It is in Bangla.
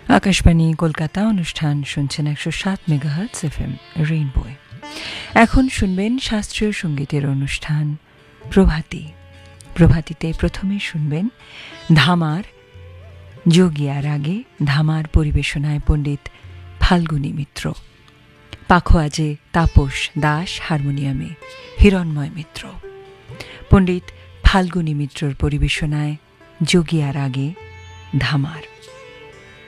আকাশবাণী কলকাতা অনুষ্ঠান শুনছেন 107 মেগাহার্টজ এফএম রেইনবোয়। এখন শুনবেন শাস্ত্রীয় সঙ্গীতের অনুষ্ঠান প্রভাতী। প্রভাতীতে প্রথমে শুনবেন ধামার যোগিয়া রাগে। ধামার পরিবেশনায় পণ্ডিত ফাল্গুনী মিত্র, পাখোয়াজে তাপস দাস, হারমোনিয়ামে হিরণময় মিত্র। পণ্ডিত ফাল্গুনী মিত্রর পরিবেশনায় যোগিয়া রাগে ধামার।